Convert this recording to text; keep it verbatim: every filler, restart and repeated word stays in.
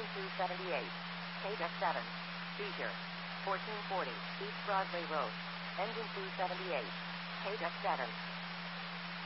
Engine two seventy-eight. K deck seven. Seizure. fourteen forty. East Broadway Road. Engine two seventy-eight. K deck seven.